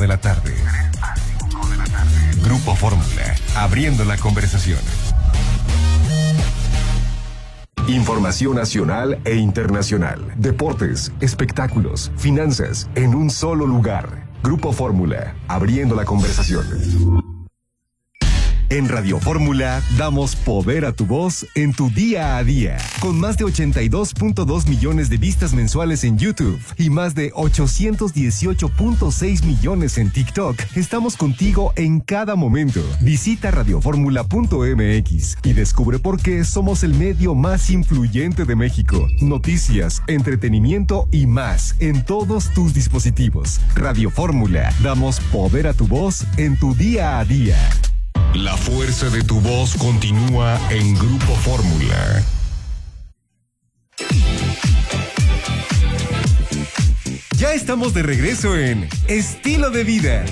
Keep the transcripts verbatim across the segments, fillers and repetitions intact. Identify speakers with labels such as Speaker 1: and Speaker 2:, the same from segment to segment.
Speaker 1: de la tarde. Grupo Fórmula, abriendo la conversación. Información nacional e internacional, deportes, espectáculos, finanzas, en un solo lugar. Grupo Fórmula, abriendo la conversación. En Radio Fórmula damos poder a tu voz en tu día a día. Con más de ochenta y dos punto dos millones de vistas mensuales en YouTube y más de ochocientos dieciocho punto seis millones en TikTok, estamos contigo en cada momento. Visita radioformula punto m x y descubre por qué somos el medio más influyente de México. Noticias, entretenimiento y más en todos tus dispositivos. Radio Fórmula, damos poder a tu voz en tu día a día. La fuerza de tu voz continúa en Grupo Fórmula. Ya estamos de regreso en Estilo de Vida.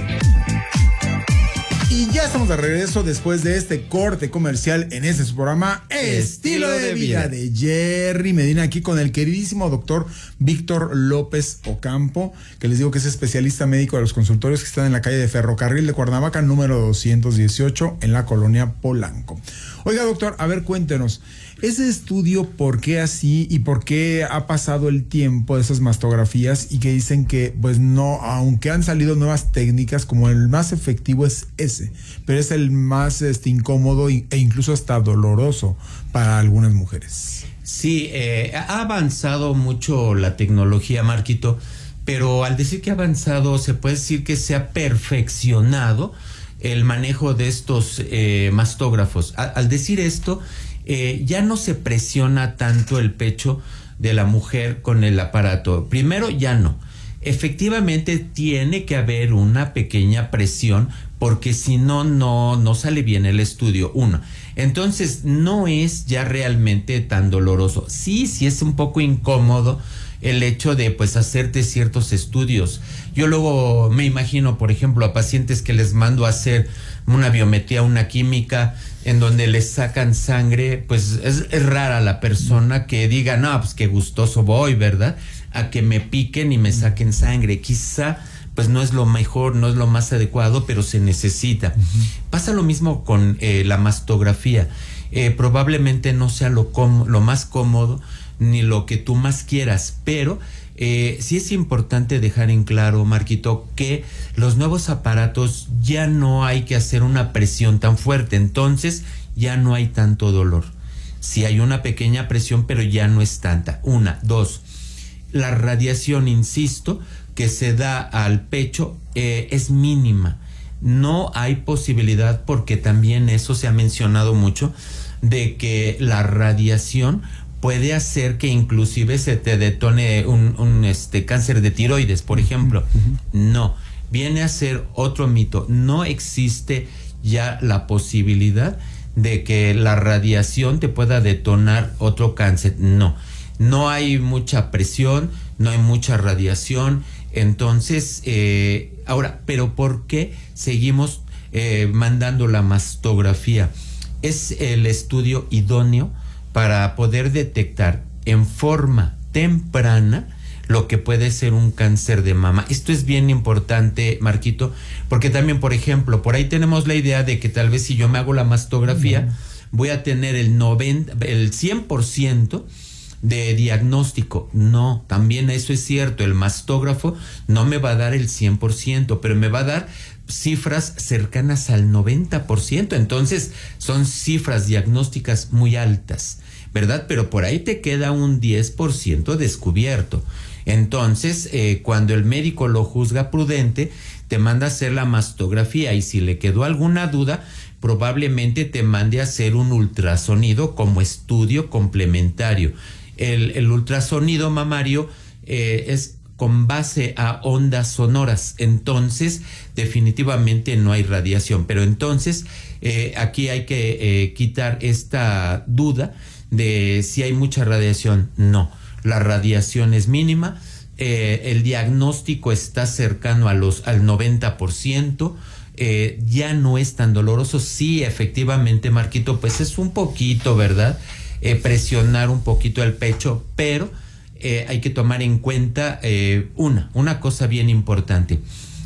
Speaker 2: Y ya estamos de regreso después de este corte comercial en este su programa Estilo de Vida de Jerry Medina, aquí con el queridísimo doctor Víctor López Ocampo, que les digo que es especialista médico de los consultorios que están en la calle de Ferrocarril de Cuernavaca, número doscientos dieciocho, en la colonia Polanco. Oiga, doctor, a ver, cuéntenos, ese estudio, ¿por qué así y por qué ha pasado el tiempo de esas mastografías y que dicen que, pues no, aunque han salido nuevas técnicas, como el más efectivo es ese, pero es el más este, incómodo e incluso hasta doloroso para algunas mujeres?
Speaker 3: Sí, eh, ha avanzado mucho la tecnología, Marquito, pero al decir que ha avanzado, se puede decir que se ha perfeccionado el manejo de estos eh, mastógrafos. A, al decir esto, eh, ya no se presiona tanto el pecho de la mujer con el aparato. Primero, ya no. Efectivamente, tiene que haber una pequeña presión, porque si no, no, no sale bien el estudio. Uno. Entonces, no es ya realmente tan doloroso. Sí, sí es un poco incómodo el hecho de, pues, hacerte ciertos estudios. Yo luego me imagino, por ejemplo, a pacientes que les mando a hacer una biometría, una química, en donde les sacan sangre, pues es, es rara la persona que diga, no, pues qué gustoso voy, ¿verdad? A que me piquen y me saquen sangre. Quizá, pues no es lo mejor, no es lo más adecuado, pero se necesita. Uh-huh. Pasa lo mismo con eh, la mastografía. Eh, probablemente no sea lo, com- lo más cómodo, ni lo que tú más quieras, pero eh, sí es importante dejar en claro, Marquito, que los nuevos aparatos ya no hay que hacer una presión tan fuerte, entonces ya no hay tanto dolor. Sí hay una pequeña presión, pero ya no es tanta. Una, dos, la radiación, insisto, que se da al pecho eh, es mínima. No hay posibilidad, porque también eso se ha mencionado mucho, de que la radiación puede hacer que inclusive se te detone un, un este cáncer de tiroides, por ejemplo. Uh-huh. No, viene a ser otro mito. No existe ya la posibilidad de que la radiación te pueda detonar otro cáncer. No, no hay mucha presión, no hay mucha radiación. Entonces, eh, ahora, ¿pero por qué seguimos eh, mandando la mastografía? Es el estudio idóneo para poder detectar en forma temprana lo que puede ser un cáncer de mama. Esto es bien importante, Marquito, porque también, por ejemplo, por ahí tenemos la idea de que tal vez si yo me hago la mastografía, uh-huh, voy a tener el noventa, el cien por ciento de diagnóstico. No, también eso es cierto, el mastógrafo no me va a dar el cien por ciento, pero me va a dar cifras cercanas al noventa por ciento, entonces son cifras diagnósticas muy altas, ¿verdad? Pero por ahí te queda un diez por ciento descubierto. Entonces, eh, cuando el médico lo juzga prudente, te manda a hacer la mastografía, y si le quedó alguna duda, probablemente te mande a hacer un ultrasonido como estudio complementario. El, el ultrasonido mamario eh, es con base a ondas sonoras, entonces definitivamente no hay radiación, pero entonces eh, aquí hay que eh, quitar esta duda de si hay mucha radiación. No, la radiación es mínima, eh, el diagnóstico está cercano a los al noventa por ciento, eh, ya no es tan doloroso. Sí, efectivamente, Marquito, pues es un poquito, ¿verdad? Eh, presionar un poquito el pecho, pero Eh, hay que tomar en cuenta eh, una, una cosa bien importante.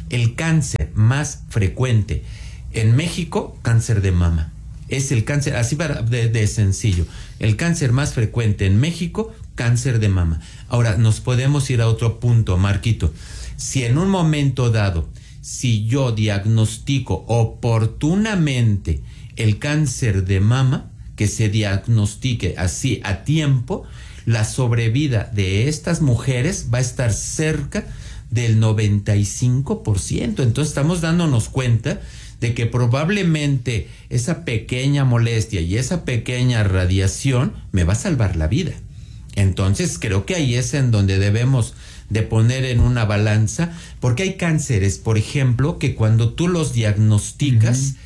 Speaker 3: El cáncer más frecuente en México, cáncer de mama. Es el cáncer, así de, de sencillo. El cáncer más frecuente en México, cáncer de mama. Ahora, nos podemos ir a otro punto, Marquito. Si en un momento dado, si yo diagnostico oportunamente el cáncer de mama, que se diagnostique así a tiempo, la sobrevida de estas mujeres va a estar cerca del noventa y cinco por ciento. Entonces estamos dándonos cuenta de que probablemente esa pequeña molestia y esa pequeña radiación me va a salvar la vida. Entonces creo que ahí es en donde debemos de poner en una balanza, porque hay cánceres, por ejemplo, que cuando tú los diagnosticas, uh-huh.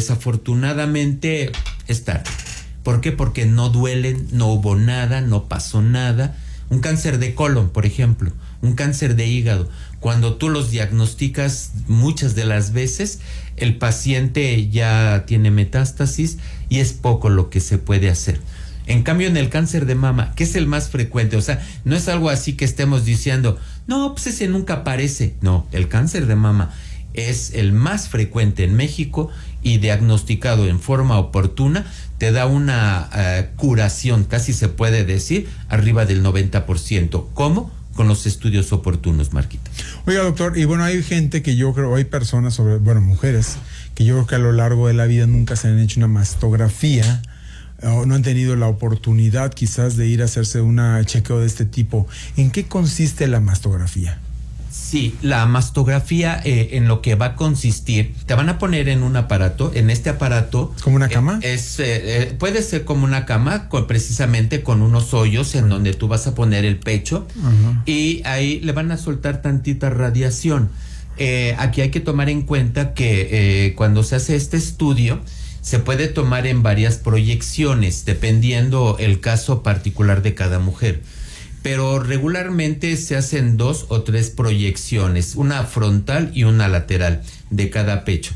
Speaker 3: desafortunadamente es tarde. ¿Por qué? Porque no duelen, no hubo nada, no pasó nada. Un cáncer de colon, por ejemplo, un cáncer de hígado, cuando tú los diagnosticas, muchas de las veces el paciente ya tiene metástasis y es poco lo que se puede hacer. En cambio, en el cáncer de mama, que es el más frecuente, o sea, no es algo así que estemos diciendo, no, pues ese nunca aparece. No, el cáncer de mama es el más frecuente en México y diagnosticado en forma oportuna te da una uh, curación, casi se puede decir, arriba del noventa por ciento. ¿Cómo? Con los estudios oportunos, Marquita.
Speaker 2: Oiga, doctor, y bueno, hay gente que yo creo, hay personas, sobre, bueno, mujeres, que yo creo que a lo largo de la vida nunca se han hecho una mastografía, o no han tenido la oportunidad quizás de ir a hacerse un chequeo de este tipo. ¿En qué consiste la mastografía?
Speaker 3: Sí, la mastografía eh, en lo que va a consistir, te van a poner en un aparato, en este aparato...
Speaker 2: ¿Como una cama?
Speaker 3: Eh, es, eh, puede ser como una cama, con, precisamente con unos hoyos en uh-huh. donde tú vas a poner el pecho uh-huh. y ahí le van a soltar tantita radiación. Eh, aquí hay que tomar en cuenta que eh, cuando se hace este estudio, se puede tomar en varias proyecciones, dependiendo el caso particular de cada mujer. Pero regularmente se hacen dos o tres proyecciones, una frontal y una lateral de cada pecho.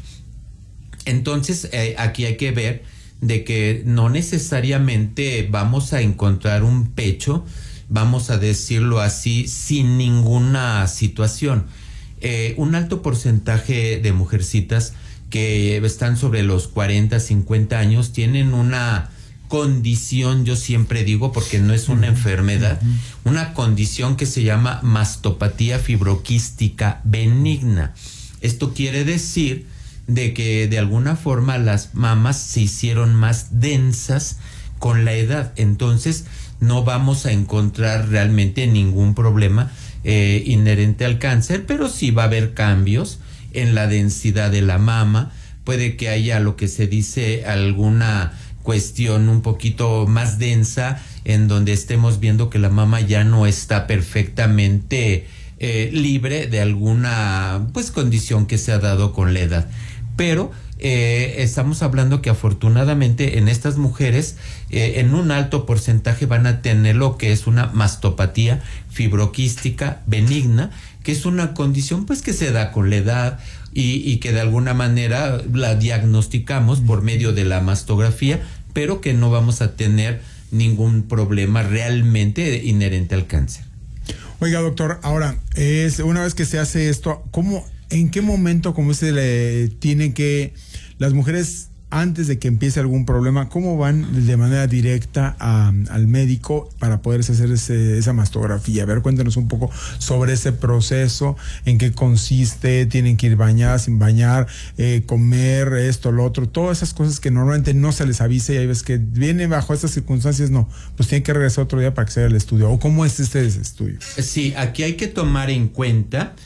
Speaker 3: Entonces, eh, aquí hay que ver de que no necesariamente vamos a encontrar un pecho, vamos a decirlo así, sin ninguna situación. Eh, un alto porcentaje de mujercitas que están sobre los cuarenta, cincuenta años tienen una condición, yo siempre digo, porque no es una uh-huh. enfermedad, uh-huh. una condición que se llama mastopatía fibroquística benigna. Esto quiere decir de que de alguna forma las mamas se hicieron más densas con la edad, entonces no vamos a encontrar realmente ningún problema eh, inherente al cáncer, pero sí va a haber cambios en la densidad de la mama, puede que haya lo que se dice alguna cuestión un poquito más densa, en donde estemos viendo que la mama ya no está perfectamente eh, libre de alguna pues condición que se ha dado con la edad. Pero eh, estamos hablando que afortunadamente en estas mujeres eh, en un alto porcentaje van a tener lo que es una mastopatía fibroquística benigna, que es una condición pues que se da con la edad y, y que de alguna manera la diagnosticamos por medio de la mastografía, pero que no vamos a tener ningún problema realmente inherente al cáncer.
Speaker 2: Oiga, doctor, ahora, es una vez que se hace esto, ¿cómo, en qué momento, como se le tienen que, las mujeres, antes de que empiece algún problema, cómo van de manera directa a, al médico para poderse hacer ese, esa mastografía? A ver, cuéntanos un poco sobre ese proceso, en qué consiste, tienen que ir bañadas, sin bañar, eh, comer esto, lo otro, todas esas cosas que normalmente no se les avisa y hay veces que vienen bajo estas circunstancias, no, pues tienen que regresar otro día para que se haga el estudio. ¿O cómo es este estudio?
Speaker 3: Sí, aquí hay que tomar en cuenta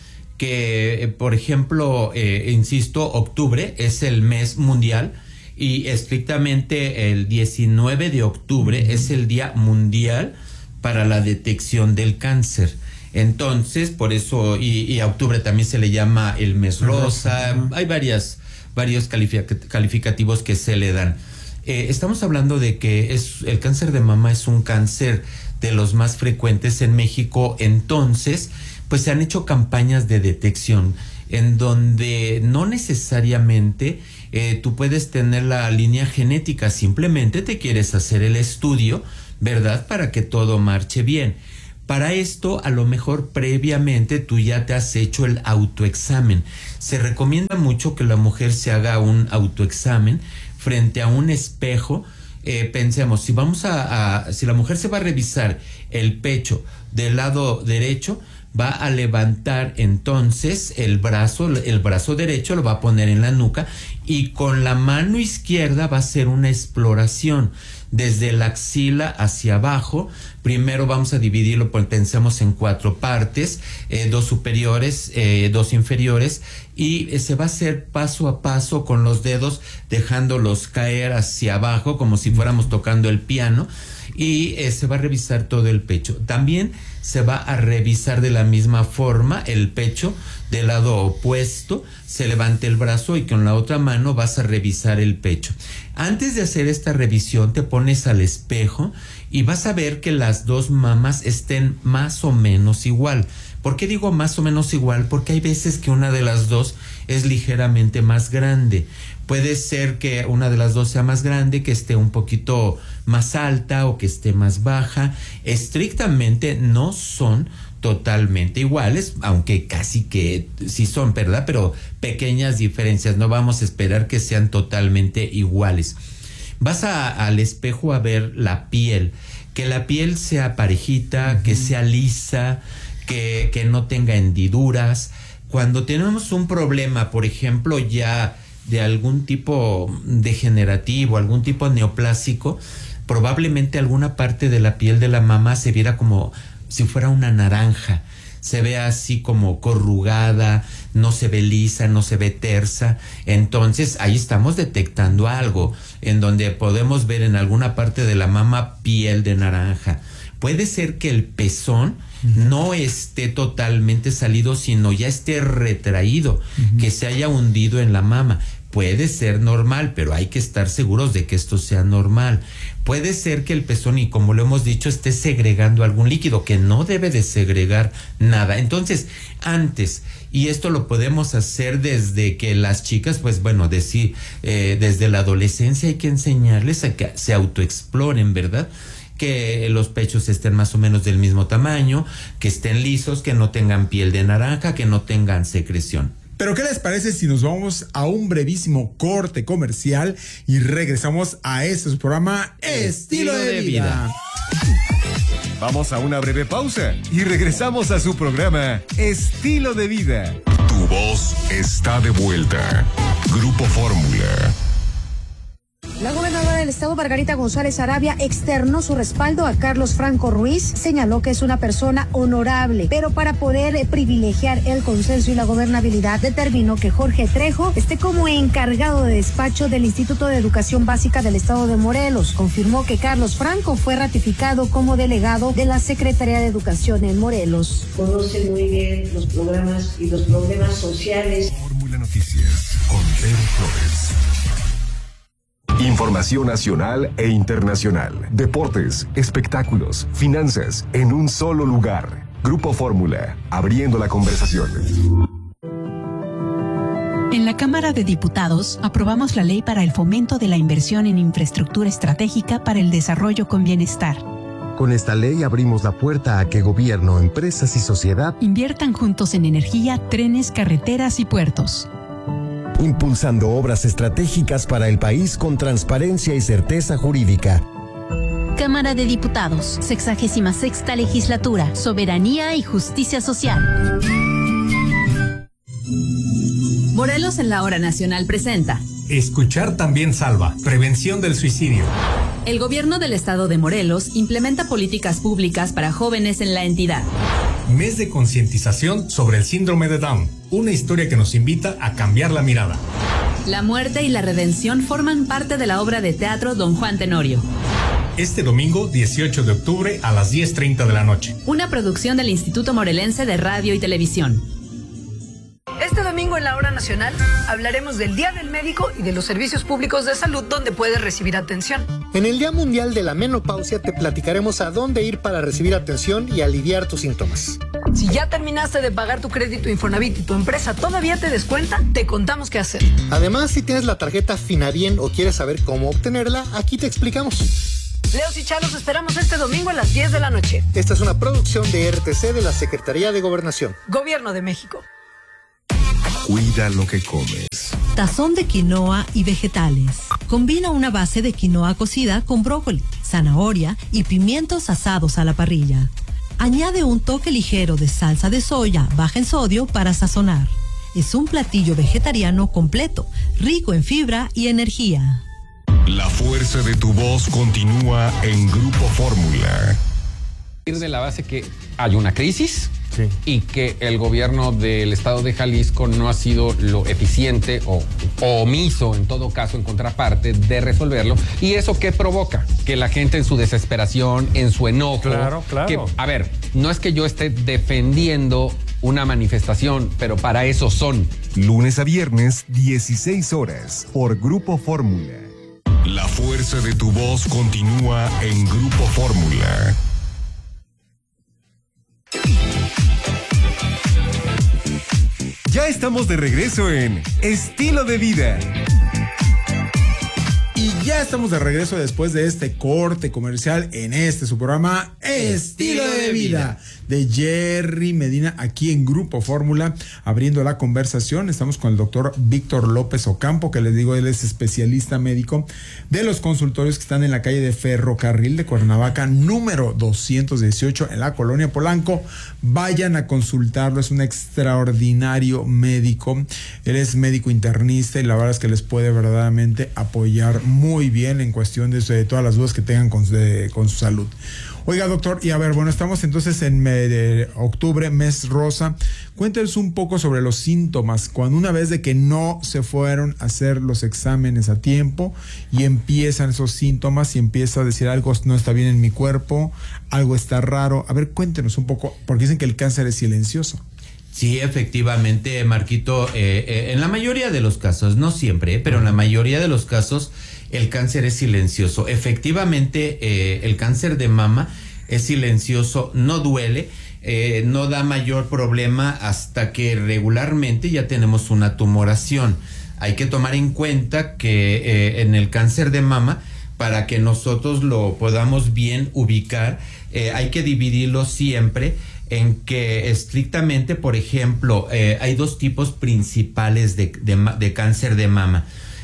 Speaker 3: que, por ejemplo, eh, insisto, octubre es el mes mundial y estrictamente el diecinueve de octubre uh-huh. es el Día Mundial para la Detección del Cáncer. Entonces, por eso, y, y a octubre también se le llama el mes rosa, uh-huh. hay varias, varios calific- calificativos que se le dan. Eh, estamos hablando de que es el cáncer de mama es un cáncer de los más frecuentes en México, entonces, pues se han hecho campañas de detección en donde no necesariamente eh, tú puedes tener la línea genética, simplemente te quieres hacer el estudio, ¿verdad? Para que todo marche bien. Para esto, a lo mejor previamente tú ya te has hecho el autoexamen. Se recomienda mucho que la mujer se haga un autoexamen frente a un espejo. Eh, pensemos, si vamos a, a, si la mujer se va a revisar el pecho del lado derecho, va a levantar entonces el brazo, el brazo derecho lo va a poner en la nuca y con la mano izquierda va a hacer una exploración desde la axila hacia abajo. Primero vamos a dividirlo, pues pensemos en cuatro partes, eh, dos superiores, eh, dos inferiores, y eh, se va a hacer paso a paso con los dedos, dejándolos caer hacia abajo como si fuéramos tocando el piano, y eh, se va a revisar todo el pecho. También se va a revisar de la misma forma el pecho del lado opuesto, se levanta el brazo y con la otra mano vas a revisar el pecho. Antes de hacer esta revisión te pones al espejo y vas a ver que las dos mamas estén más o menos igual. ¿Por qué digo más o menos igual? Porque hay veces que una de las dos es ligeramente más grande. Puede ser que una de las dos sea más grande, que esté un poquito más alta o que esté más baja. Estrictamente no son totalmente iguales, aunque casi que sí son, ¿verdad? Pero pequeñas diferencias, no vamos a esperar que sean totalmente iguales. Vas a, al espejo a ver la piel, que la piel sea parejita, uh-huh. que sea lisa, que, que no tenga hendiduras. Cuando tenemos un problema, por ejemplo, ya de algún tipo degenerativo, algún tipo neoplásico, probablemente alguna parte de la piel de la mama se viera como si fuera una naranja, se ve así como corrugada, no se ve lisa, no se ve tersa. Entonces ahí estamos detectando algo, en donde podemos ver en alguna parte de la mama piel de naranja. Puede ser que el pezón uh-huh. no esté totalmente salido, sino ya esté retraído, uh-huh. que se haya hundido en la mama. Puede ser normal, pero hay que estar seguros de que esto sea normal. Puede ser que el pezón, y como lo hemos dicho, esté segregando algún líquido, que no debe de segregar nada. Entonces, antes, y esto lo podemos hacer desde que las chicas, pues bueno, decir, eh, desde la adolescencia hay que enseñarles a que se autoexploren, ¿verdad? Que los pechos estén más o menos del mismo tamaño, que estén lisos, que no tengan piel de naranja, que no tengan secreción.
Speaker 2: Pero ¿qué les parece si nos vamos a un brevísimo corte comercial y regresamos a este programa Estilo, Estilo de, de vida. vida?
Speaker 1: Vamos a una breve pausa y regresamos a su programa Estilo de Vida. Tu voz está de vuelta. Grupo Fórmula.
Speaker 4: La gobernadora del estado, Margarita González Arabia, externó su respaldo a Carlos Franco Ruiz. Señaló que es una persona honorable, pero para poder eh, privilegiar el consenso y la gobernabilidad, determinó que Jorge Trejo esté como encargado de despacho del Instituto de Educación Básica del estado de Morelos. Confirmó que Carlos Franco fue ratificado como delegado de la Secretaría de Educación en Morelos.
Speaker 5: Conoce muy bien los programas y los problemas sociales.
Speaker 1: Fórmula Noticias con Pedro Flores. Información nacional e internacional, deportes, espectáculos, finanzas, en un solo lugar. Grupo Fórmula, abriendo la conversación.
Speaker 6: En la Cámara de Diputados aprobamos la ley para el fomento de la inversión en infraestructura estratégica para el desarrollo con bienestar.
Speaker 7: Con esta ley abrimos la puerta a que gobierno, empresas y sociedad
Speaker 6: inviertan juntos en energía, trenes, carreteras y puertos,
Speaker 7: impulsando obras estratégicas para el país con transparencia y certeza jurídica.
Speaker 8: Cámara de Diputados, sexagésima sexta legislatura, soberanía y justicia social.
Speaker 9: Morelos en la Hora Nacional presenta
Speaker 10: Escuchar también salva, prevención del suicidio.
Speaker 9: El gobierno del estado de Morelos implementa políticas públicas para jóvenes en la entidad.
Speaker 10: Mes de concientización sobre el síndrome de Down, una historia que nos invita a cambiar la mirada.
Speaker 9: La muerte y la redención forman parte de la obra de teatro Don Juan Tenorio.
Speaker 10: Este domingo, dieciocho de octubre, a las diez treinta de la noche.
Speaker 9: Una producción del Instituto Morelense de Radio y Televisión.
Speaker 11: Este domingo en la Hora Nacional hablaremos del Día del Médico y de los servicios públicos de salud donde puedes recibir atención.
Speaker 12: En el Día Mundial de la Menopausia te platicaremos a dónde ir para recibir atención y aliviar tus síntomas.
Speaker 11: Si ya terminaste de pagar tu crédito Infonavit y tu empresa todavía te descuenta, te contamos qué hacer.
Speaker 12: Además, si tienes la tarjeta Finabien o quieres saber cómo obtenerla, aquí te explicamos.
Speaker 11: Leos y Chá, los esperamos este domingo a las diez de la noche.
Speaker 12: Esta es una producción de R T C de la Secretaría de Gobernación.
Speaker 11: Gobierno de México.
Speaker 1: Cuida lo que comes.
Speaker 13: Tazón de quinoa y vegetales. Combina una base de quinoa cocida con brócoli, zanahoria y pimientos asados a la parrilla. Añade un toque ligero de salsa de soya baja en sodio para sazonar. Es un platillo vegetariano completo, rico en fibra y energía.
Speaker 1: La fuerza de tu voz continúa en Grupo Fórmula.
Speaker 14: De la base que hay una crisis,
Speaker 15: sí,
Speaker 14: y que el gobierno del estado de Jalisco no ha sido lo eficiente o, o omiso, en todo caso, en contraparte, de resolverlo. ¿Y eso qué provoca? Que la gente en su desesperación, en su enojo...
Speaker 15: Claro, claro.
Speaker 14: Que, a ver, no es que yo esté defendiendo una manifestación, pero para eso son.
Speaker 1: Lunes a viernes, dieciséis horas, por Grupo Fórmula. La fuerza de tu voz continúa en Grupo Fórmula. Ya estamos de regreso en Estilo de Vida.
Speaker 2: Y ya estamos de regreso después de este corte comercial en este su programa Estilo de Vida de Jerry Medina aquí en Grupo Fórmula, abriendo la conversación. Estamos con el doctor Víctor López Ocampo, que les digo, él es especialista médico de los consultorios que están en la calle de Ferrocarril de Cuernavaca, número doscientos dieciocho, en la colonia Polanco. Vayan a consultarlo, es un extraordinario médico. Él es médico internista y la verdad es que les puede verdaderamente apoyar muy bien en cuestión de, de todas las dudas que tengan con, de, con su salud. Oiga, doctor, y a ver, bueno, estamos entonces en me, octubre, mes rosa. Cuéntenos un poco sobre los síntomas, cuando una vez de que no se fueron a hacer los exámenes a tiempo y empiezan esos síntomas y empieza a decir algo no está bien en mi cuerpo, algo está raro. A ver, cuéntenos un poco, porque dicen que el cáncer es silencioso.
Speaker 3: Sí, efectivamente, Marquito, eh, eh, en la mayoría de los casos, no siempre, eh, pero en la mayoría de los casos el cáncer es silencioso. Efectivamente, eh, el cáncer de mama es silencioso, no duele, eh, no da mayor problema hasta que regularmente ya tenemos una tumoración. Hay que tomar en cuenta que eh, en el cáncer de mama, para que nosotros lo podamos bien ubicar, eh, hay que dividirlo siempre en que estrictamente, por ejemplo, eh, hay dos tipos principales de, de, de cáncer de mama.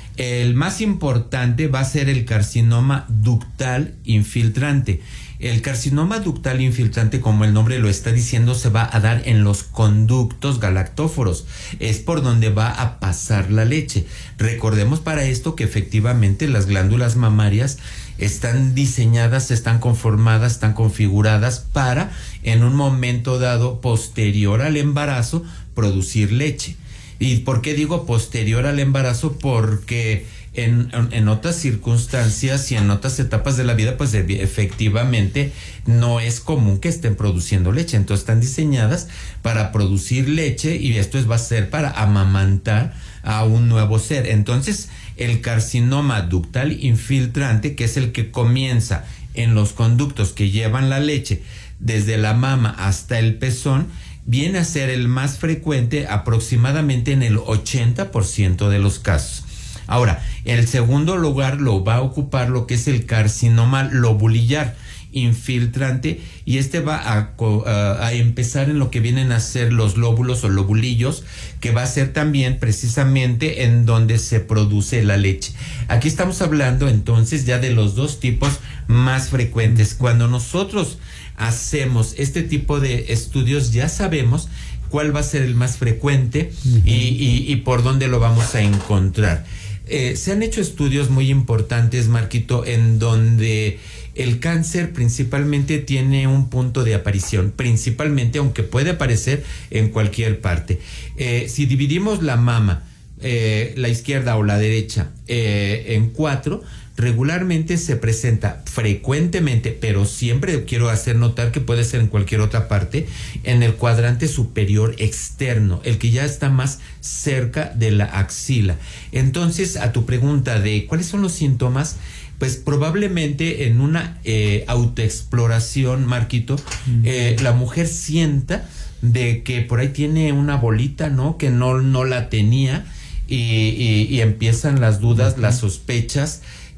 Speaker 3: El más importante va a ser el carcinoma ductal infiltrante. El carcinoma ductal infiltrante, como el nombre lo está diciendo, se va a dar en los conductos galactóforos. Es por donde va a pasar la leche. Recordemos para esto que efectivamente las glándulas mamarias están diseñadas, están conformadas, están configuradas para, en un momento dado, posterior al embarazo, producir leche. ¿Y por qué digo posterior al embarazo? Porque en, en otras circunstancias y en otras etapas de la vida, pues efectivamente no es común que estén produciendo leche. Entonces están diseñadas para producir leche y esto es, va a ser para amamantar a un nuevo ser. Entonces el carcinoma ductal infiltrante, que es el que comienza en los conductos que llevan la leche desde la mama hasta el pezón, viene a ser el más frecuente aproximadamente en el ochenta por ciento de los casos. Ahora, el segundo lugar lo va a ocupar lo que es el carcinoma lobulillar infiltrante, y este va a, a, a empezar en lo que vienen a ser los lóbulos o lobulillos, que va a ser también precisamente en donde se produce la leche. Aquí estamos hablando entonces ya de los dos tipos más frecuentes. Cuando nosotros hacemos este tipo de estudios, ya sabemos cuál va a ser el más frecuente uh-huh. y, y, y por dónde lo vamos a encontrar. Eh, se han hecho estudios muy importantes, Marquito, en donde el cáncer principalmente tiene un punto de aparición, principalmente, aunque puede aparecer en cualquier parte. Eh, si dividimos la mama, eh, la izquierda o la derecha, eh, en cuatro, regularmente se presenta frecuentemente, pero siempre quiero hacer notar que puede ser en cualquier otra parte, en el cuadrante superior externo, el que ya está más cerca de la axila. Entonces, a tu pregunta de cuáles son los síntomas, pues probablemente en una eh, autoexploración, Marquito, eh, la mujer sienta de que por ahí tiene una bolita, ¿no? Que no, no la tenía y, y, y empiezan las dudas, uh-huh. las sospechas.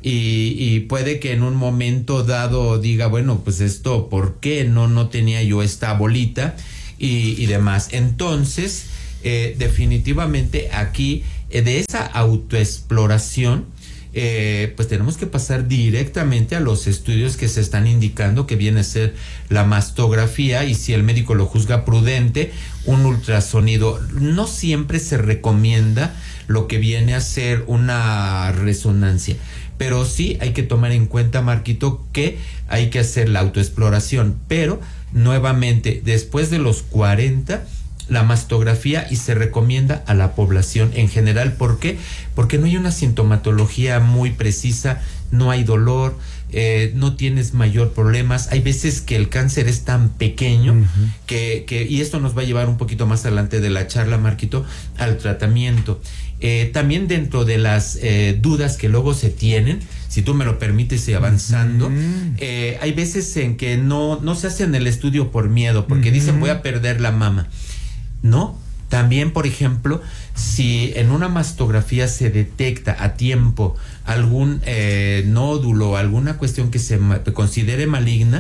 Speaker 3: Y, y puede que en un momento dado diga, bueno, pues esto, ¿por qué no, no tenía yo esta bolita? Y, y demás. Entonces, eh, definitivamente aquí, eh, de esa autoexploración, eh, pues tenemos que pasar directamente a los estudios que se están indicando, que viene a ser la mastografía, y si el médico lo juzga prudente, un ultrasonido. No siempre se recomienda lo que viene a ser una resonancia, pero sí hay que tomar en cuenta, Marquito, que hay que hacer la autoexploración, pero nuevamente después de los cuarenta la mastografía, y se recomienda a la población en general. ¿Por qué? Porque no hay una sintomatología muy precisa, no hay dolor, eh, no tienes mayor problemas. Hay veces que el cáncer es tan pequeño uh-huh. que, que, y esto nos va a llevar un poquito más adelante de la charla, Marquito, al tratamiento. Eh, también dentro de las eh, dudas que luego se tienen, si tú me lo permites y avanzando, uh-huh. eh, hay veces en que no, no se hacen el estudio por miedo, porque uh-huh. dicen voy a perder la mama. No, también, por ejemplo, si en una mastografía se detecta a tiempo algún eh, nódulo, alguna cuestión que se ma- considere maligna,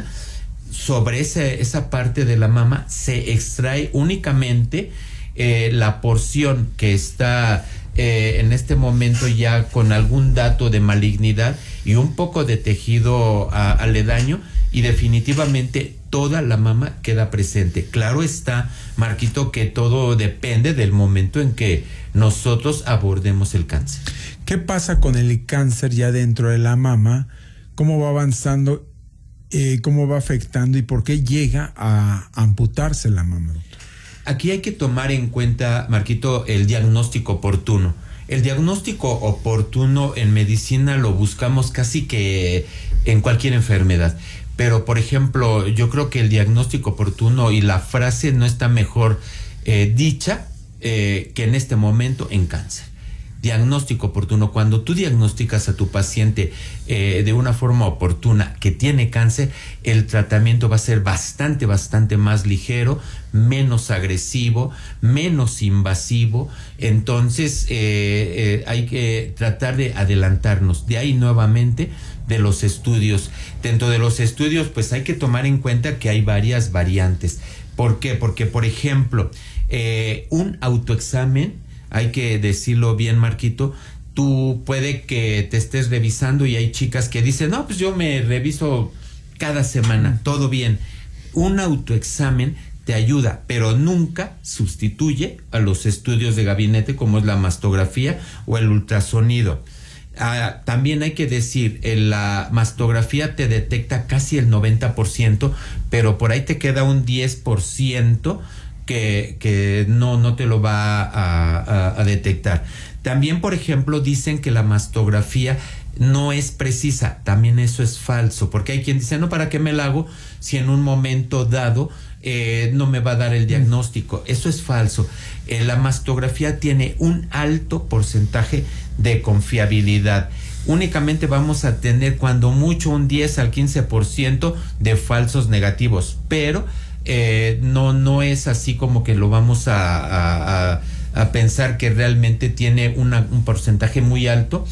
Speaker 3: sobre ese, esa parte de la mama se extrae únicamente eh, la porción que está eh, en este momento ya con algún dato de malignidad y un poco de tejido a, aledaño, y definitivamente toda la mama queda presente. Claro está, Marquito, que todo depende del momento en que nosotros abordemos el cáncer.
Speaker 2: ¿Qué pasa con el cáncer ya dentro de la mama? ¿Cómo va avanzando? Eh, ¿Cómo va afectando? ¿Y por qué llega a amputarse la mama, doctor?
Speaker 3: Aquí hay que tomar en cuenta, Marquito, el diagnóstico oportuno. El diagnóstico oportuno en medicina lo buscamos casi que en cualquier enfermedad. Pero, por ejemplo, yo creo que el diagnóstico oportuno y la frase no está mejor eh, dicha eh, que en este momento en cáncer. Diagnóstico oportuno. Cuando tú diagnosticas a tu paciente eh, de una forma oportuna que tiene cáncer, el tratamiento va a ser bastante, bastante más ligero, menos agresivo, menos invasivo. Entonces, eh, eh, hay que tratar de adelantarnos. De ahí nuevamente de los estudios. Dentro de los estudios, pues hay que tomar en cuenta que hay varias variantes. ¿Por qué? Porque, por ejemplo, eh, un autoexamen, hay que decirlo bien, Marquito, tú puede que te estés revisando y hay chicas que dicen, no, pues yo me reviso cada semana, todo bien. Un autoexamen te ayuda, pero nunca sustituye a los estudios de gabinete como es la mastografía o el ultrasonido. Ah, también hay que decir, en la mastografía te detecta casi el noventa por ciento, pero por ahí te queda un diez por ciento que, que no, no te lo va a, a, a detectar. También, por ejemplo, dicen que la mastografía no es precisa. También eso es falso, porque hay quien dice, no, ¿para qué me la hago si en un momento dado eh, no me va a dar el diagnóstico? Eso es falso. Eh, la mastografía tiene un alto porcentaje de confiabilidad. Únicamente vamos a tener cuando mucho un diez al quince por ciento de falsos negativos, pero eh, no, no es así como que lo vamos a, a, a, a pensar que realmente tiene una, un porcentaje muy alto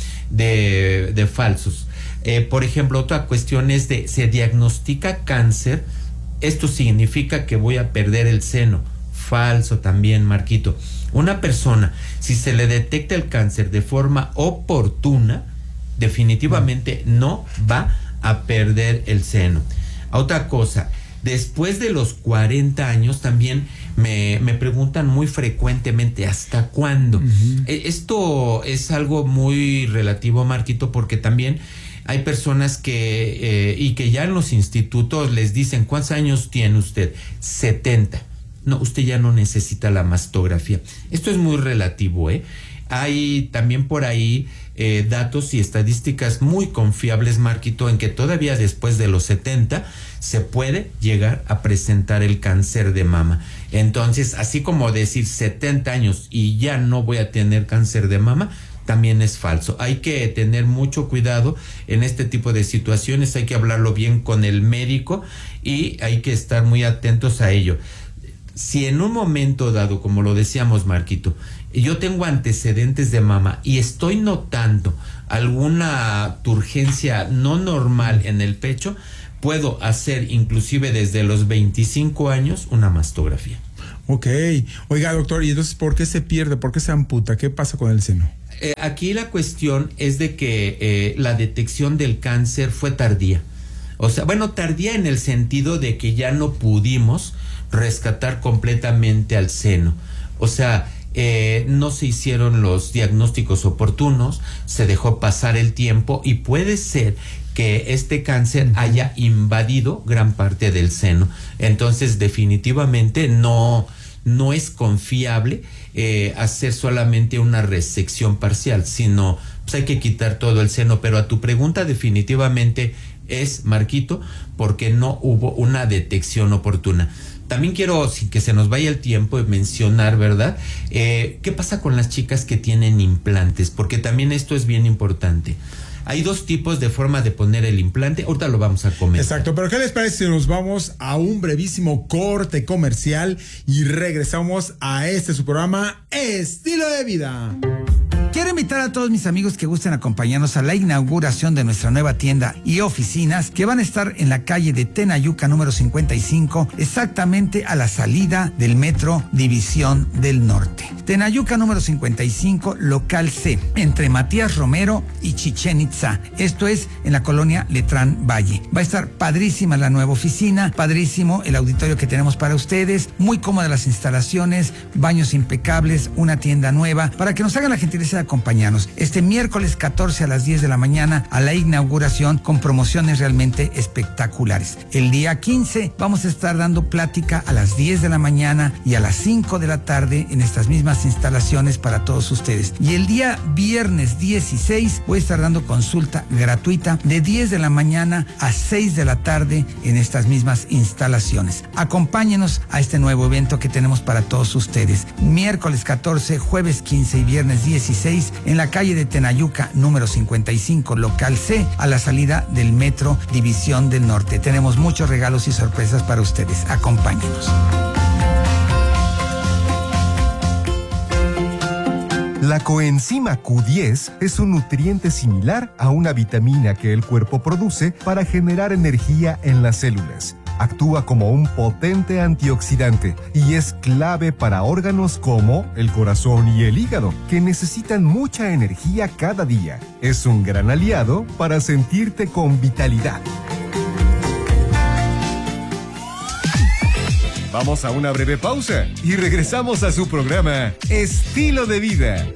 Speaker 3: de, de falsos. Eh, por ejemplo, otra cuestión es de, se diagnostica cáncer, esto significa que voy a perder el seno. Falso también, Marquito. Una persona, si se le detecta el cáncer de forma oportuna, definitivamente no va a perder el seno. Otra cosa, después de los cuarenta años también me, me preguntan muy frecuentemente ¿hasta cuándo? Uh-huh. Esto es algo muy relativo, Marquito, porque también hay personas que, eh, y que ya en los institutos les dicen, ¿cuántos años tiene usted? setenta. No, usted ya no necesita la mastografía. Esto es muy relativo, ¿eh? Hay también por ahí eh, datos y estadísticas muy confiables, Marquito, en que todavía después de los setenta se puede llegar a presentar el cáncer de mama. Entonces, así como decir setenta años y ya no voy a tener cáncer de mama, también es falso. Hay que tener mucho cuidado en este tipo de situaciones, hay que hablarlo bien con el médico y hay que estar muy atentos a ello. Si en un momento dado, como lo decíamos, Marquito, yo tengo antecedentes de mama y estoy notando alguna turgencia no normal en el pecho, puedo hacer inclusive desde los veinticinco años una mastografía.
Speaker 2: Ok. Oiga, doctor, ¿y entonces por qué se pierde? ¿Por qué se amputa? ¿Qué pasa con el seno?
Speaker 3: Eh, aquí la cuestión es de que eh, la detección del cáncer fue tardía. O sea, bueno, tardía en el sentido de que ya no pudimos rescatar completamente al seno. O sea, eh, no se hicieron los diagnósticos oportunos, se dejó pasar el tiempo y puede ser que este cáncer haya invadido gran parte del seno. Entonces, definitivamente no, no es confiable eh, hacer solamente una resección parcial, sino pues hay que quitar todo el seno. Pero a tu pregunta, definitivamente es, Marquito, porque no hubo una detección oportuna. También quiero, sin que se nos vaya el tiempo, mencionar, ¿verdad? Eh, ¿Qué pasa con las chicas que tienen implantes? Porque también esto es bien importante. Hay dos tipos de forma de poner el implante. Ahorita lo vamos a comentar.
Speaker 2: Exacto, pero ¿qué les parece si nos vamos a un brevísimo corte comercial y regresamos a este su programa Estilo de Vida?
Speaker 15: Quiero invitar a todos mis amigos que gusten acompañarnos a la inauguración de nuestra nueva tienda y oficinas que van a estar en la calle de Tenayuca número cincuenta y cinco, exactamente a la salida del Metro División del Norte. Tenayuca número cincuenta y cinco, local C, entre Matías Romero y Chichén Itzá. Esto es en la colonia Letrán Valle. Va a estar padrísima la nueva oficina, padrísimo el auditorio que tenemos para ustedes, muy cómodas las instalaciones, baños impecables, una tienda nueva, para que nos hagan la gentileza de acompañarnos este miércoles catorce a las diez de la mañana a la inauguración con promociones realmente espectaculares. El día quince vamos a estar dando plática a las diez de la mañana y a las cinco de la tarde en estas mismas instalaciones para todos ustedes. Y el día viernes dieciséis voy a estar dando consulta gratuita de diez de la mañana a seis de la tarde en estas mismas instalaciones. Acompáñenos a este nuevo evento que tenemos para todos ustedes. Miércoles catorce, jueves quince y viernes dieciséis en la calle de Tenayuca número cincuenta y cinco, local C, a la salida del Metro División del Norte. Tenemos muchos regalos y sorpresas para ustedes. Acompáñenos.
Speaker 1: La coenzima Q diez es un nutriente similar a una vitamina que el cuerpo produce para generar energía en las células. Actúa como un potente antioxidante y es clave para órganos como el corazón y el hígado, que necesitan mucha energía cada día. Es un gran aliado para sentirte con vitalidad. Vamos a una breve pausa y regresamos a su programa Estilo de Vida.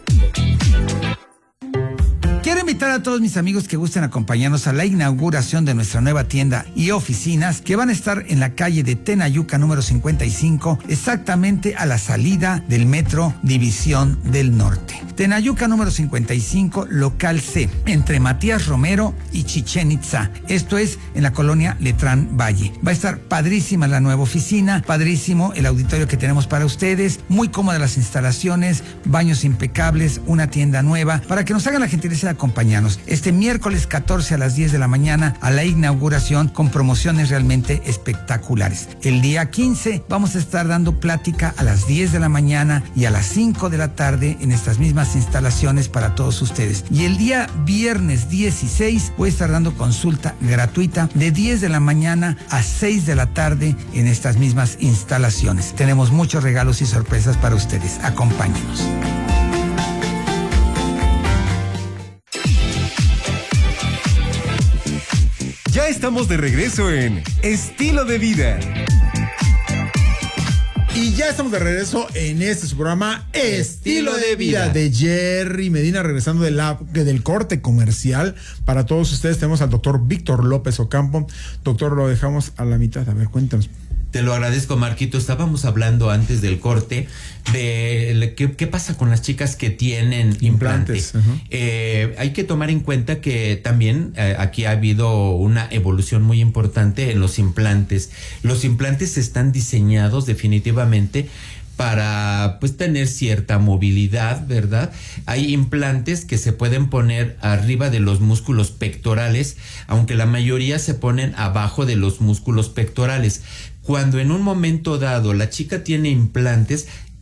Speaker 15: Quiero invitar a todos mis amigos que gusten acompañarnos a la inauguración de nuestra nueva tienda y oficinas que van a estar en la calle de Tenayuca número cincuenta y cinco, exactamente a la salida del Metro División del Norte. Tenayuca número cincuenta y cinco, local C, entre Matías Romero y Chichén Itzá. Esto es en la colonia Letrán Valle. Va a estar padrísima la nueva oficina, padrísimo el auditorio que tenemos para ustedes, muy cómodas las instalaciones, baños impecables, una tienda nueva, para que nos hagan la gentileza de acompañarnos este miércoles catorce a las diez de la mañana a la inauguración con promociones realmente espectaculares. El día quince vamos a estar dando plática a las diez de la mañana y a las cinco de la tarde en estas mismas instalaciones para todos ustedes. Y el día viernes dieciséis voy a estar dando consulta gratuita de diez de la mañana a seis de la tarde en estas mismas instalaciones. Tenemos muchos regalos y sorpresas para ustedes. Acompáñenos.
Speaker 1: Ya estamos de regreso en Estilo de Vida.
Speaker 2: Y ya estamos de regreso en este su programa Estilo de Vida de Jerry Medina, regresando de la, del corte comercial. Para todos ustedes tenemos al doctor Víctor López Ocampo. Doctor, lo dejamos a la mitad. A ver, cuéntanos.
Speaker 3: Te lo agradezco, Marquito. Estábamos hablando antes del corte de qué, qué pasa con las chicas que tienen implantes. implantes. Uh-huh. Eh, hay que tomar en cuenta que también eh, aquí ha habido una evolución muy importante en los implantes. Los implantes están diseñados definitivamente para pues tener cierta movilidad, ¿verdad? Hay implantes que se pueden poner arriba de los músculos pectorales, aunque la mayoría se ponen abajo de los músculos pectorales. Cuando en un momento dado la chica tiene implantes,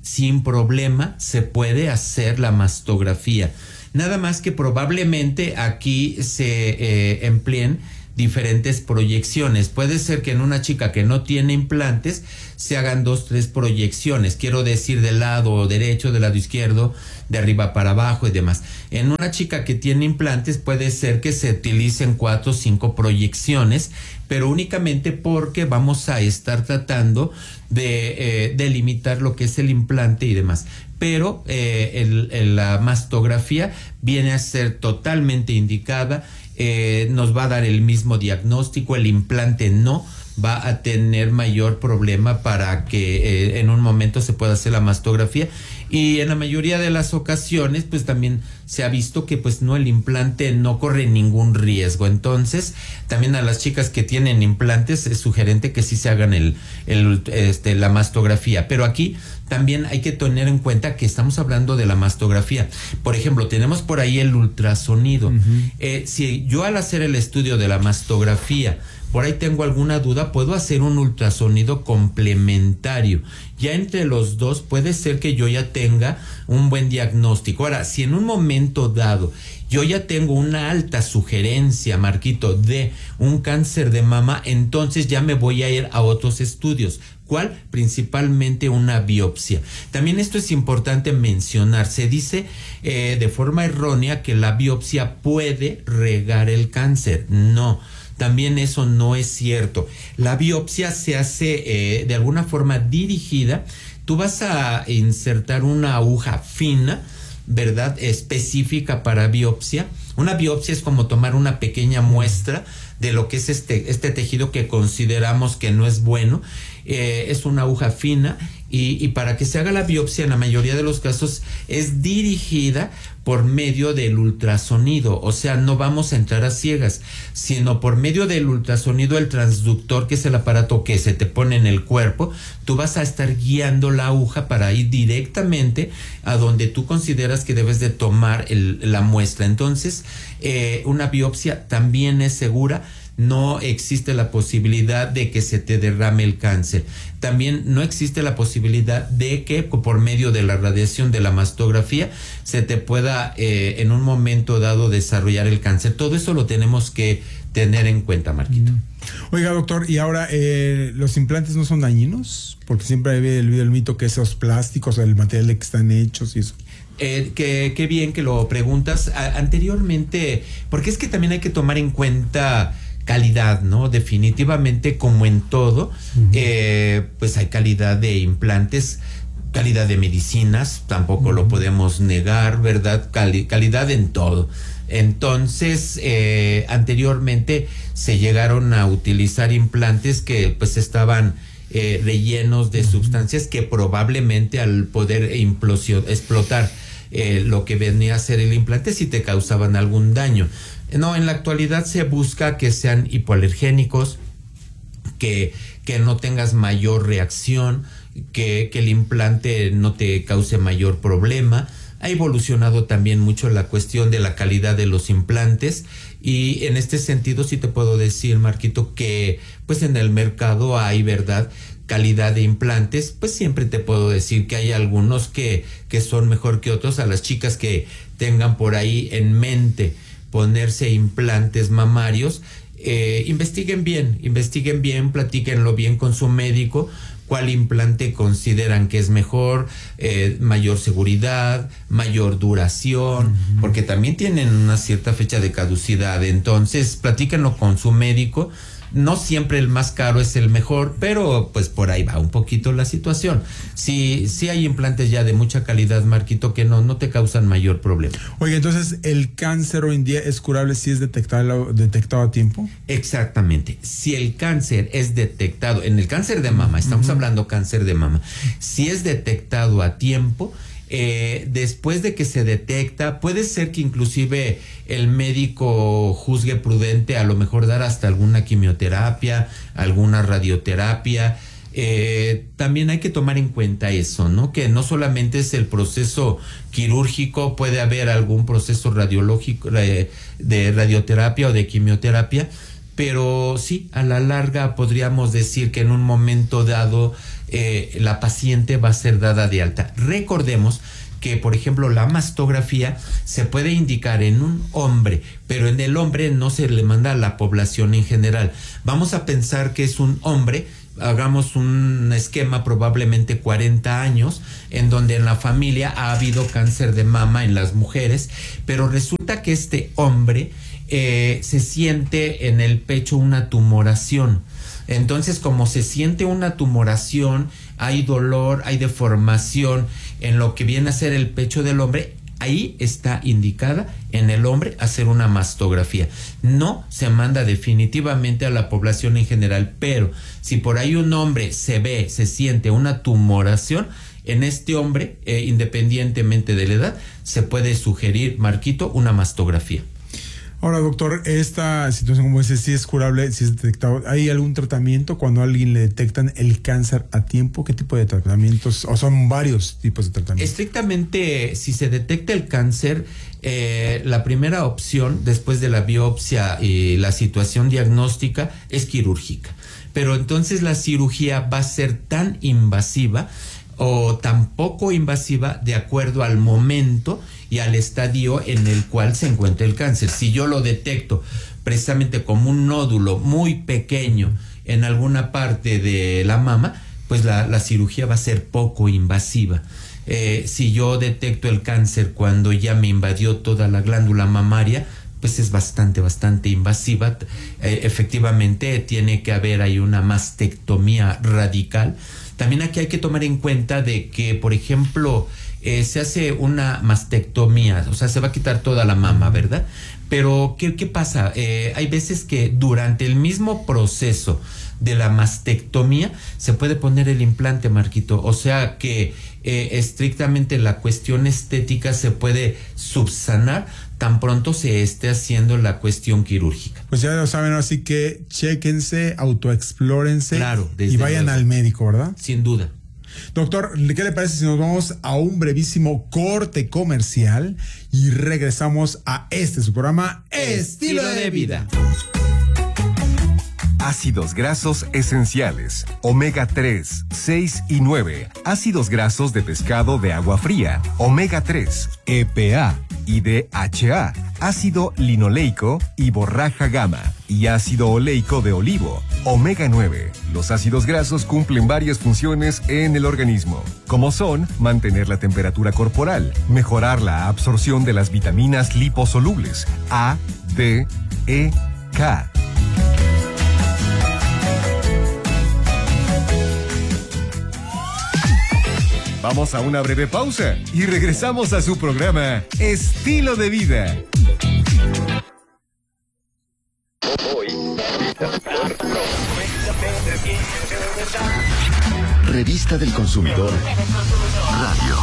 Speaker 3: sin problema se puede hacer la mastografía. Nada más que probablemente aquí se eh, empleen diferentes proyecciones. Puede ser que en una chica que no tiene implantes se hagan dos, tres proyecciones. Quiero decir, del lado derecho, del lado izquierdo, de arriba para abajo y demás. En una chica que tiene implantes puede ser que se utilicen cuatro o cinco proyecciones, pero únicamente porque vamos a estar tratando de eh, delimitar lo que es el implante y demás. Pero eh, el, el, la mastografía viene a ser totalmente indicada. Eh, nos va a dar el mismo diagnóstico, el implante no va a tener mayor problema para que eh, en un momento se pueda hacer la mastografía, y en la mayoría de las ocasiones pues también se ha visto que pues no, el implante no corre ningún riesgo. Entonces también a las chicas que tienen implantes es sugerente que sí se hagan el, el este la mastografía, pero aquí también hay que tener en cuenta que estamos hablando de la mastografía. Por ejemplo, tenemos por ahí el ultrasonido. Uh-huh. Eh, si yo al hacer el estudio de la mastografía por ahí tengo alguna duda, puedo hacer un ultrasonido complementario. Ya entre los dos puede ser que yo ya tenga un buen diagnóstico. Ahora, si en un momento dado yo ya tengo una alta sugerencia, Marquito, de un cáncer de mama, entonces ya me voy a ir a otros estudios. ¿Cuál? Principalmente una biopsia. También esto es importante mencionar. Se dice eh, de forma errónea que la biopsia puede regar el cáncer. No. También eso no es cierto. La biopsia se hace eh, de alguna forma dirigida. Tú vas a insertar una aguja fina, ¿verdad? Específica para biopsia. Una biopsia es como tomar una pequeña muestra de lo que es este, este tejido que consideramos que no es bueno. Eh, es una aguja fina y, y para que se haga la biopsia en la mayoría de los casos es dirigida por medio del ultrasonido. O sea, no vamos a entrar a ciegas, sino por medio del ultrasonido, el transductor, que es el aparato que se te pone en el cuerpo, tú vas a estar guiando la aguja para ir directamente a donde tú consideras que debes de tomar el, la muestra. Entonces, eh, una biopsia también es segura. No existe la posibilidad de que se te derrame el cáncer. También no existe la posibilidad de que por medio de la radiación de la mastografía se te pueda eh, en un momento dado desarrollar el cáncer. Todo eso lo tenemos que tener en cuenta, Marquito. Mm.
Speaker 2: Oiga, doctor, y ahora, eh, ¿los implantes no son dañinos? Porque siempre hay el, el mito que esos plásticos, el material de que están hechos y eso.
Speaker 3: Eh, que, qué bien que lo preguntas. A, anteriormente, porque es que también hay que tomar en cuenta calidad, ¿no? Definitivamente, como en todo, uh-huh. eh, pues hay calidad de implantes, calidad de medicinas, tampoco uh-huh. lo podemos negar, ¿verdad? Cali- calidad en todo. Entonces, eh, anteriormente se llegaron a utilizar implantes que pues estaban eh, rellenos de uh-huh. sustancias que probablemente al poder implosio- explotar eh, lo que venía a ser el implante sí te causaban algún daño. No, en la actualidad se busca que sean hipoalergénicos, que, que no tengas mayor reacción, que, que el implante no te cause mayor problema. Ha evolucionado también mucho la cuestión de la calidad de los implantes y en este sentido sí te puedo decir, Marquito, que pues en el mercado hay, ¿verdad?, calidad de implantes. Pues siempre te puedo decir que hay algunos que, que son mejor que otros. A las chicas que tengan por ahí en mente ponerse implantes mamarios, eh, investiguen bien, investiguen bien, platíquenlo bien con su médico, cuál implante consideran que es mejor, eh, mayor seguridad, mayor duración, uh-huh. porque también tienen una cierta fecha de caducidad. Entonces, platíquenlo con su médico. No siempre el más caro es el mejor, pero pues por ahí va un poquito la situación. Sí, sí hay implantes ya de mucha calidad, Marquito, que no, no te causan mayor problema.
Speaker 2: Oye, entonces, ¿el cáncer hoy en día es curable si es detectado, detectado a tiempo?
Speaker 3: Exactamente. Si el cáncer es detectado, en el cáncer de mama, estamos uh-huh. hablando cáncer de mama, si es detectado a tiempo, Eh, después de que se detecta, puede ser que inclusive el médico juzgue prudente a lo mejor dar hasta alguna quimioterapia, alguna radioterapia. Eh, también hay que tomar en cuenta eso, ¿no? Que no solamente es el proceso quirúrgico, puede haber algún proceso radiológico, eh, de radioterapia o de quimioterapia. Pero sí, a la larga podríamos decir que en un momento dado eh, la paciente va a ser dada de alta. Recordemos que, por ejemplo, la mastografía se puede indicar en un hombre, pero en el hombre no se le manda a la población en general. Vamos a pensar que es un hombre, hagamos un esquema probablemente cuarenta años, en donde en la familia ha habido cáncer de mama en las mujeres, pero resulta que este hombre eh, se siente en el pecho una tumoración. Entonces, como se siente una tumoración, hay dolor, hay deformación en lo que viene a ser el pecho del hombre, ahí está indicada en el hombre hacer una mastografía. No se manda definitivamente a la población en general, pero si por ahí un hombre se ve, se siente una tumoración, en este hombre, eh, independientemente de la edad, se puede sugerir, Marquito, una mastografía.
Speaker 2: Ahora, doctor, esta situación, como dice, si es curable, si es detectado, ¿hay algún tratamiento cuando a alguien le detectan el cáncer a tiempo? ¿Qué tipo de tratamientos? ¿O son varios tipos de tratamientos?
Speaker 3: Estrictamente, si se detecta el cáncer, eh, la primera opción después de la biopsia y la situación diagnóstica es quirúrgica. Pero entonces la cirugía va a ser tan invasiva o tan poco invasiva de acuerdo al momento y al estadio en el cual se encuentra el cáncer. Si yo lo detecto precisamente como un nódulo muy pequeño en alguna parte de la mama, pues la, la cirugía va a ser poco invasiva. Eh, si yo detecto el cáncer cuando ya me invadió toda la glándula mamaria, pues es bastante, bastante invasiva. Eh, efectivamente, tiene que haber ahí una mastectomía radical. También aquí hay que tomar en cuenta de que, por ejemplo, eh, se hace una mastectomía, o sea, se va a quitar toda la mama, ¿verdad? Pero, ¿qué, qué pasa? Eh, hay veces que durante el mismo proceso de la mastectomía se puede poner el implante, Marquito. O sea que eh, estrictamente la cuestión estética se puede subsanar tan pronto se esté haciendo la cuestión quirúrgica.
Speaker 2: Pues ya lo saben, así que chéquense, autoexplórense,
Speaker 3: claro,
Speaker 2: y vayan luego al médico, ¿verdad?
Speaker 3: Sin duda.
Speaker 2: Doctor, ¿qué le parece si nos vamos a un brevísimo corte comercial y regresamos a este su programa Estilo, Estilo de, de Vida?
Speaker 1: Ácidos grasos esenciales, omega tres, seis y nueve, ácidos grasos de pescado de agua fría, omega tres, E P A y D H A, ácido linoleico y borraja gamma, y ácido oleico de olivo, omega nueve. Los ácidos grasos cumplen varias funciones en el organismo, como son mantener la temperatura corporal, mejorar la absorción de las vitaminas liposolubles A, D, E, K. Vamos a una breve pausa y regresamos a su programa Estilo de Vida.
Speaker 7: Revista del Consumidor Radio.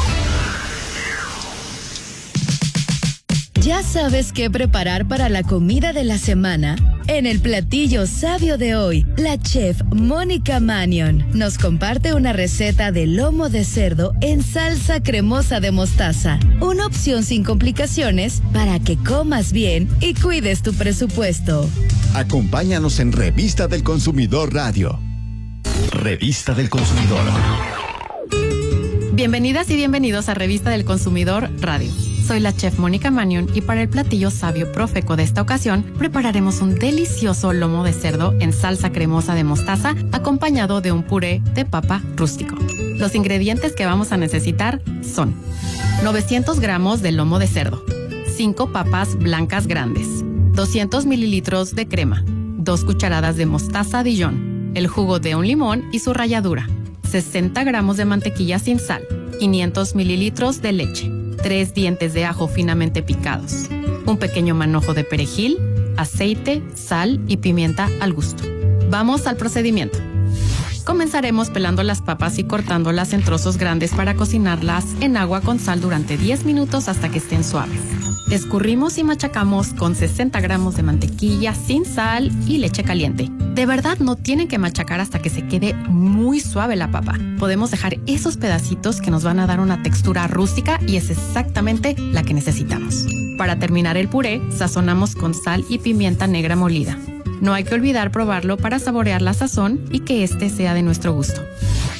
Speaker 16: ¿Ya sabes qué preparar para la comida de la semana? En el platillo sabio de hoy, la chef Mónica Manion nos comparte una receta de lomo de cerdo en salsa cremosa de mostaza. Una opción sin complicaciones para que comas bien y cuides tu presupuesto.
Speaker 7: Acompáñanos en Revista del Consumidor Radio. Revista del Consumidor.
Speaker 9: Bienvenidas y bienvenidos a Revista del Consumidor Radio. Soy la chef Mónica Manion y para el platillo sabio profeco de esta ocasión prepararemos un delicioso lomo de cerdo en salsa cremosa de mostaza acompañado de un puré de papa rústico. Los ingredientes que vamos a necesitar son novecientos gramos de lomo de cerdo, cinco papas blancas grandes, doscientos mililitros de crema, dos cucharadas de mostaza Dijon, el jugo de un limón y su ralladura, sesenta gramos de mantequilla sin sal, quinientos mililitros de leche, tres dientes de ajo finamente picados, un pequeño manojo de perejil, aceite, sal y pimienta al gusto. Vamos al procedimiento. Comenzaremos pelando las papas y cortándolas en trozos grandes para cocinarlas en agua con sal durante diez minutos hasta que estén suaves. Escurrimos y machacamos con sesenta gramos de mantequilla sin sal y leche caliente. De verdad no tienen que machacar hasta que se quede muy suave la papa. Podemos dejar esos pedacitos que nos van a dar una textura rústica y es exactamente la que necesitamos. Para terminar el puré, sazonamos con sal y pimienta negra molida. No hay que olvidar probarlo para saborear la sazón y que este sea de nuestro gusto.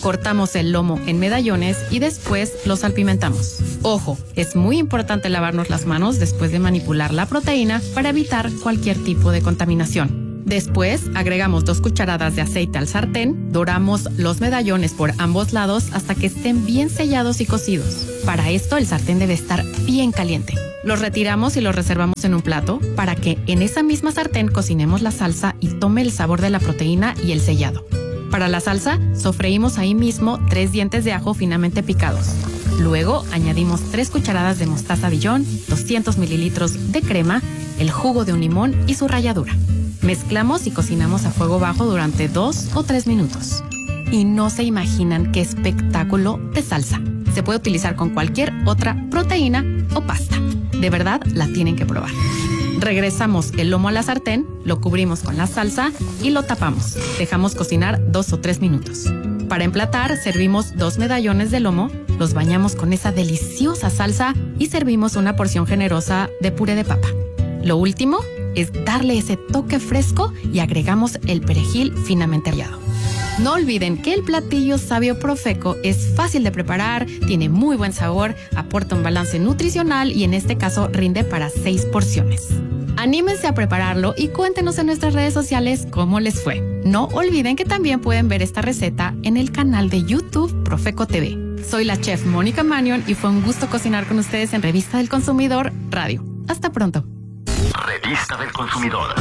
Speaker 9: Cortamos el lomo en medallones y después los salpimentamos. Ojo, es muy importante lavarnos las manos después de manipular la proteína para evitar cualquier tipo de contaminación. Después, agregamos dos cucharadas de aceite al sartén, doramos los medallones por ambos lados hasta que estén bien sellados y cocidos. Para esto, el sartén debe estar bien caliente. Los retiramos y los reservamos en un plato para que en esa misma sartén cocinemos la salsa y tome el sabor de la proteína y el sellado. Para la salsa, sofreímos ahí mismo tres dientes de ajo finamente picados. Luego, añadimos tres cucharadas de mostaza Dijon, doscientos mililitros de crema, el jugo de un limón y su ralladura. Mezclamos y cocinamos a fuego bajo durante dos o tres minutos. Y no se imaginan qué espectáculo de salsa. Se puede utilizar con cualquier otra proteína o pasta. De verdad, la tienen que probar. Regresamos el lomo a la sartén, lo cubrimos con la salsa y lo tapamos. Dejamos cocinar dos o tres minutos. Para emplatar, servimos dos medallones de lomo, los bañamos con esa deliciosa salsa y servimos una porción generosa de puré de papa. Lo último es darle ese toque fresco y agregamos el perejil finamente rallado. No olviden que el platillo Sabio Profeco es fácil de preparar, tiene muy buen sabor, aporta un balance nutricional y en este caso rinde para seis porciones. Anímense a prepararlo y cuéntenos en nuestras redes sociales cómo les fue. No olviden que también pueden ver esta receta en el canal de YouTube Profeco T V. Soy la chef Mónica Manion y fue un gusto cocinar con ustedes en Revista del Consumidor Radio. Hasta pronto.
Speaker 17: Revista del Consumidor.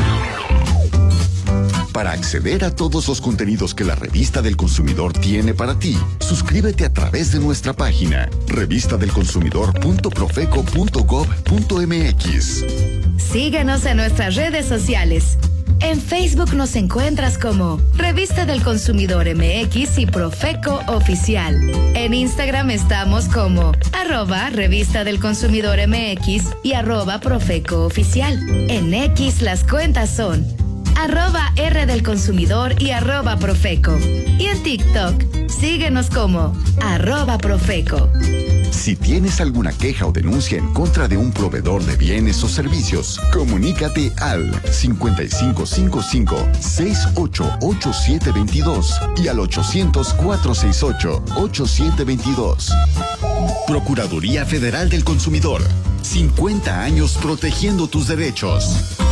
Speaker 17: Para acceder a todos los contenidos que la Revista del Consumidor tiene para ti, suscríbete a través de nuestra página revista del consumidor punto profeco punto gob punto mx.
Speaker 16: Síguenos en nuestras redes sociales. En Facebook nos encuentras como Revista del Consumidor M X y Profeco Oficial. En Instagram estamos como arroba Revista del Consumidor M X y arroba Profeco Oficial. En X las cuentas son arroba R del Consumidor y arroba Profeco. Y en TikTok, síguenos como arroba Profeco.
Speaker 17: Si tienes alguna queja o denuncia en contra de un proveedor de bienes o servicios, comunícate al cincuenta y cinco cincuenta y cinco, sesenta y ocho, ochenta y siete veintidós y al ochocientos, cuatrocientos sesenta y ocho, ochenta y siete veintidós. Procuraduría Federal del Consumidor. cincuenta años protegiendo tus derechos.